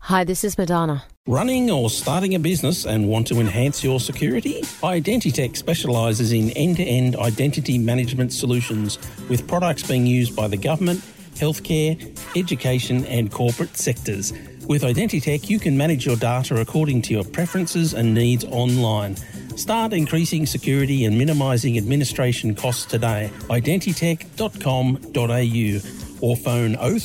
Hi, this is Madonna. Running or starting a business and want to enhance your security? Identitech specialises in end-to-end identity management solutions with products being used by the government, healthcare, education and corporate sectors. With Identitech, you can manage your data according to your preferences and needs online. Start increasing security and minimising administration costs today. Identitech.com.au or phone